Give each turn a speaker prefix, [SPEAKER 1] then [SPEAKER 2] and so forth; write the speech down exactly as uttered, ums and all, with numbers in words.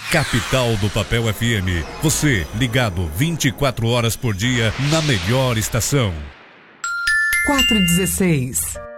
[SPEAKER 1] Capital do Papel F M. Você ligado vinte e quatro horas por dia na melhor estação.
[SPEAKER 2] quatro e dezesseis.